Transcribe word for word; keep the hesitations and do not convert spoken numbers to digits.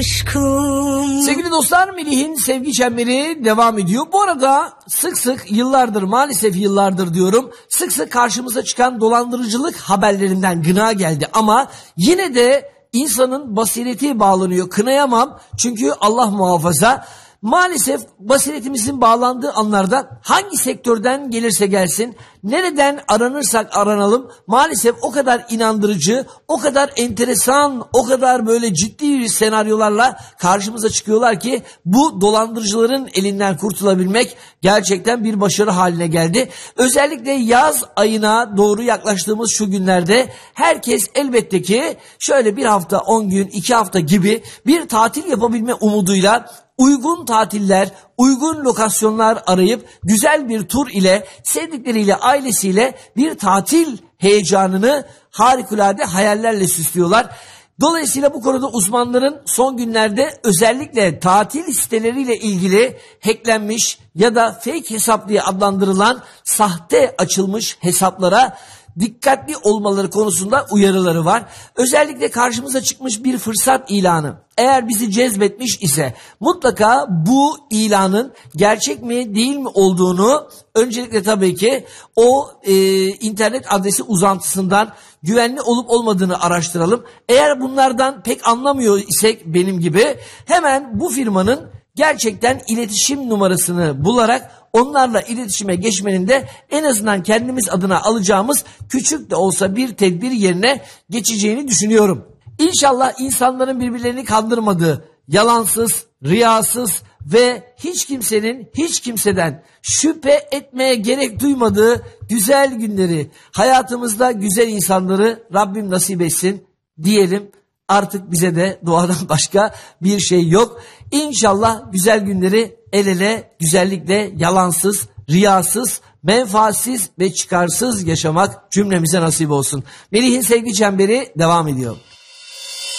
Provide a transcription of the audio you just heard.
Aşkım. Sevgili dostlar, Melih'in Sevgi Çemberi devam ediyor. Bu arada sık sık yıllardır, maalesef yıllardır diyorum, sık sık karşımıza çıkan dolandırıcılık haberlerinden gına geldi. Ama yine de insanın basireti bağlanıyor. Kınayamam çünkü Allah muhafaza. Maalesef basiretimizin bağlandığı anlarda hangi sektörden gelirse gelsin, nereden aranırsak aranalım, maalesef o kadar inandırıcı, o kadar enteresan, o kadar böyle ciddi senaryolarla karşımıza çıkıyorlar ki bu dolandırıcıların elinden kurtulabilmek gerçekten bir başarı haline geldi. Özellikle yaz ayına doğru yaklaştığımız şu günlerde herkes elbette ki şöyle bir hafta, on gün, iki hafta gibi bir tatil yapabilme umuduyla uygun tatiller, uygun lokasyonlar arayıp güzel bir tur ile sevdikleriyle, ailesiyle bir tatil heyecanını harikulade hayallerle süslüyorlar. Dolayısıyla bu konuda uzmanların son günlerde özellikle tatil siteleriyle ilgili hacklenmiş ya da fake hesap diye adlandırılan sahte açılmış hesaplara dikkatli olmaları konusunda uyarıları var. Özellikle karşımıza çıkmış bir fırsat ilanı eğer bizi cezbetmiş ise mutlaka bu ilanın gerçek mi değil mi olduğunu öncelikle tabii ki o e, internet adresi uzantısından güvenli olup olmadığını araştıralım. Eğer bunlardan pek anlamıyor isek benim gibi hemen bu firmanın gerçekten iletişim numarasını bularak onlarla iletişime geçmenin de en azından kendimiz adına alacağımız küçük de olsa bir tedbir yerine geçeceğini düşünüyorum. İnşallah insanların birbirlerini kandırmadığı, yalansız, riyasız ve hiç kimsenin hiç kimseden şüphe etmeye gerek duymadığı güzel günleri, hayatımızda güzel insanları Rabbim nasip etsin diyelim. Artık bize de duadan başka bir şey yok. İnşallah güzel günleri el ele, güzellikle, yalansız, riyasız, menfaatsiz ve çıkarsız yaşamak cümlemize nasip olsun. Melih'in Sevgi Çemberi devam ediyor.